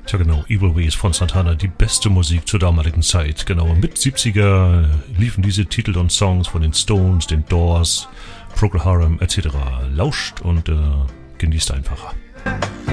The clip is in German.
Tja genau, Evil Ways von Santana, die beste Musik zur damaligen Zeit. Genau, mit 70er liefen diese Titel und Songs von den Stones, den Doors, Procol Harum etc. Lauscht und genießt einfach.